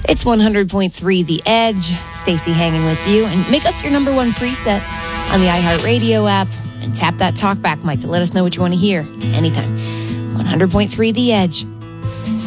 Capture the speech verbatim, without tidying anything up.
It's one hundred point three The Edge. Stacey hanging with you. And make us your number one preset on the iHeartRadio app. And tap that talkback mic to let us know what you want to hear anytime. one hundred point three The Edge.